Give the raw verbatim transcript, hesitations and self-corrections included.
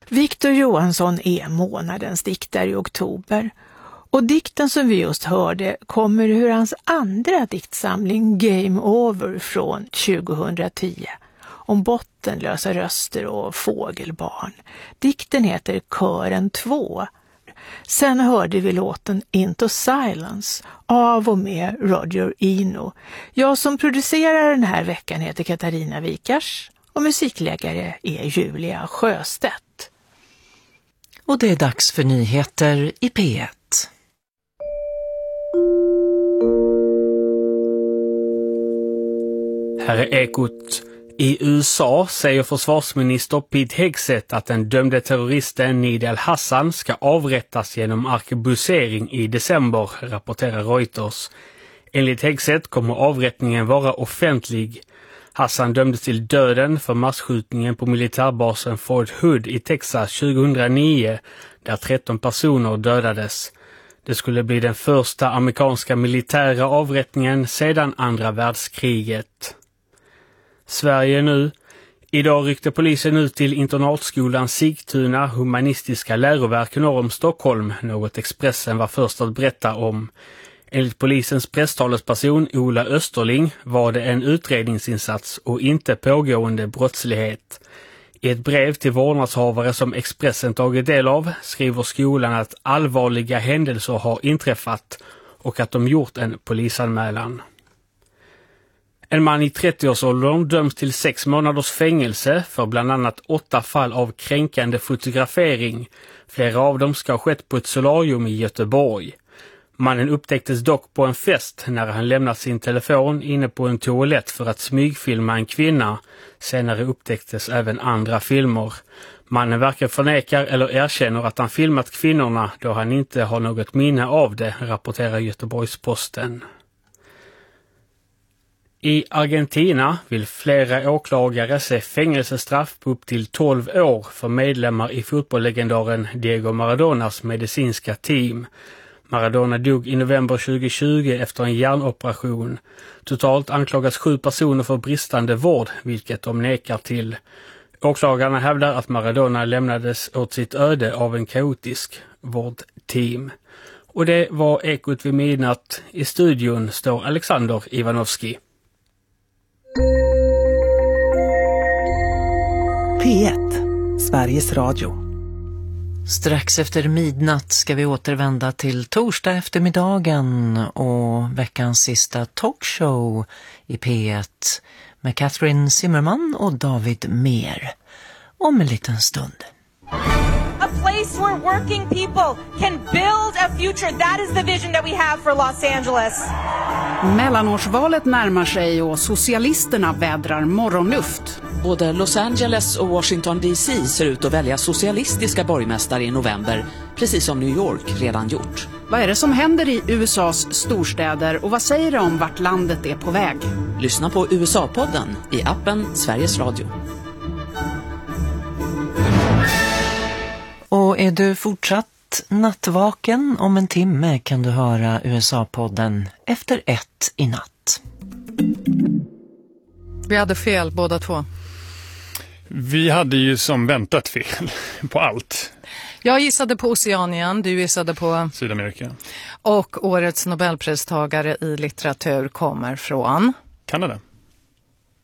Victor Johansson är månadens diktare i oktober. Och dikten som vi just hörde kommer ur hans andra diktsamling Game Over från tjugohundratio. Om bottenlösa röster och fågelbarn. Dikten heter Kören två. Sen hörde vi låten Into Silence av och med Roger Eno. Jag som producerar den här veckan heter Katarina Wikars och musikläggare är Julia Sjöstedt. Och det är dags för nyheter i P ett. Här är Ekot. I U S A säger försvarsminister Pete Hegseth att den dömde terroristen Nidal Hassan ska avrättas genom arkebusering i december, rapporterar Reuters. Enligt Hegseth kommer avrättningen vara offentlig. Hassan dömdes till döden för massskjutningen på militärbasen Fort Hood i Texas tjugohundranio, där tretton personer dödades. Det skulle bli den första amerikanska militära avrättningen sedan andra världskriget. Sverige nu. Idag ryckte polisen ut till internatskolan Sigtuna humanistiska läroverk norr om Stockholm, något Expressen var först att berätta om. Enligt polisens presstalesperson Ola Österling var det en utredningsinsats och inte pågående brottslighet. I ett brev till vårdnadshavare som Expressen tagit del av skriver skolan att allvarliga händelser har inträffat och att de gjort en polisanmälan. En man i trettioårsåldern döms till sex månaders fängelse för bland annat åtta fall av kränkande fotografering. Flera av dem ska ha skett på ett solarium i Göteborg. Mannen upptäcktes dock på en fest när han lämnat sin telefon inne på en toalett för att smygfilma en kvinna. Senare upptäcktes även andra filmer. Mannen varken förnekar eller erkänner att han filmat kvinnorna då han inte har något minne av det, rapporterar Göteborgs-Posten. I Argentina vill flera åklagare se fängelsestraff på upp till tolv år för medlemmar i fotbollslegendaren Diego Maradonas medicinska team. Maradona dog i november tjugohundratjugo efter en hjärnoperation. Totalt anklagas sju personer för bristande vård, vilket de nekar till. Åklagarna hävdar att Maradona lämnades åt sitt öde av en kaotisk vårdteam. Och det var Ekot vid midnatt. I studion står Alexander Ivanovski. P ett, Sveriges Radio. Strax efter midnatt ska vi återvända till torsdag eftermiddagen och veckans sista talkshow i P ett med Catherine Zimmerman och David Mer om en liten stund. A place where working people can build a future. That is the vision that we have for Los Angeles. Mellanårsvalet närmar sig och socialisterna vädrar morgonluft. Både Los Angeles och Washington D C ser ut att välja socialistiska borgmästare i november, precis som New York redan gjort. Vad är det som händer i U S A:s storstäder och vad säger det om vart landet är på väg? Lyssna på U S A-podden i appen Sveriges Radio. Och är du fortsatt nattvaken, om en timme kan du höra U S A-podden efter ett i natt. Vi hade fel båda två. Vi hade ju som väntat fel på allt. Jag gissade på Oceanien, du gissade på Sydamerika. Och årets Nobelpristagare i litteratur kommer från Kanada.